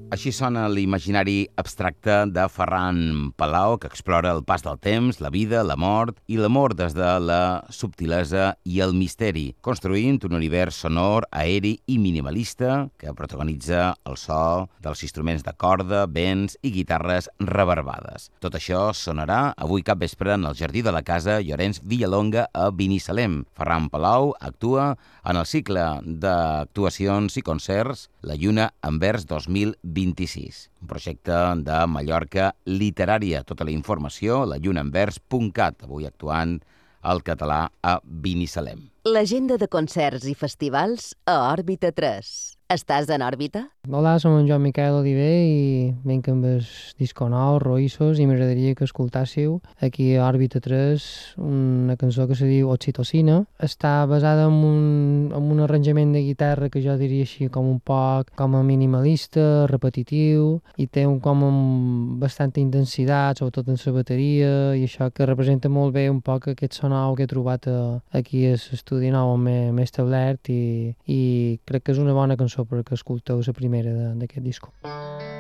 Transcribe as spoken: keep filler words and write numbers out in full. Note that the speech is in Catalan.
Així sona l'imaginari abstracte de Ferran Palau, que explora el pas del temps, la vida, la mort i l'amor des de la subtilesa i el misteri, construint un univers sonor, aeri i minimalista que protagonitza el so dels instruments de corda, vents i guitarres reverbades. Tot això sonarà avui capvespre en el Jardí de la Casa Llorenç Villalonga a Binissalem. Ferran Palau actua en el cicle d'actuacions i concerts La Lluna en Vers dos mil vint-i-sis, un projecte de Mallorca literària. Tota la informació a la lluna en vers punt cat, avui actuant al català a Binissalem. L'agenda de concerts i festivals a Òrbita tres. Estàs en òrbita? Hola, som en Joan Miquel Oliver i venc amb el disco nou, Roïssos, i m'agradaria que escoltássiu aquí a Òrbita tres una cançó que se diu Oxitocina. Està basada en un, en un arranjament de guitarra que jo diria així com un poc com a minimalista, repetitiu, i té un, com un, bastanta intensitat, sobretot en la bateria, i això que representa molt bé un poc aquest so nou que he trobat a, aquí a l'estudi nou on m'he establert, i, i crec que és una bona cançó perquè escolteu la primera d'aquest disco.